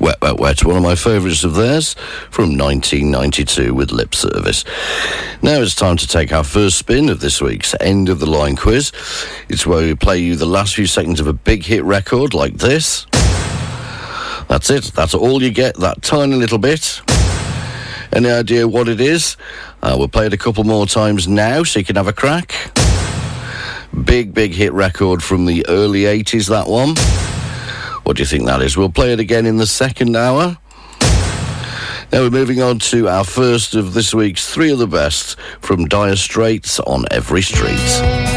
Wet, Wet, Wet, one of my favourites of theirs from 1992 with Lip Service. Now it's time to take our first spin of this week's End of the Line quiz. It's where we play you the last few seconds of a big hit record like this. That's it. That's all you get, that tiny little bit. Any idea what it is? We'll play it a couple more times now so you can have a crack. Big hit record from the early 80s, that one. What do you think that is? We'll play it again in the second hour. Now we're moving on to our first of this week's Three of the Best from Dire Straits on Every Street.